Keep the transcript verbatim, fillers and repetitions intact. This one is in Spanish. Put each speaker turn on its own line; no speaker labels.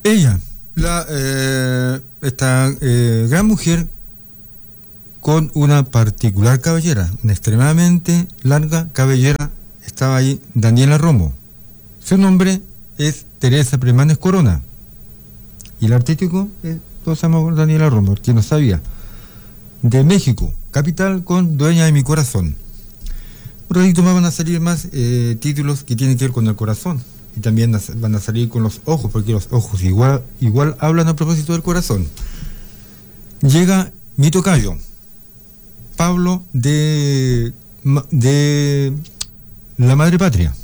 Ella, la, eh, esta eh, gran mujer con una particular cabellera, una extremadamente larga cabellera, estaba ahí Daniela Romo. Su nombre es Teresa Premanes Corona. Y el artístico, eh, todos sabemos Daniela Romo, quien no sabía. De México, capital con dueña de mi corazón. Un ratito más van a salir más eh, títulos que tienen que ver con el corazón. Y también van a salir con los ojos, porque los ojos igual, igual hablan a propósito del corazón. Llega mi tocayo, Pablo de, de la Madre Patria.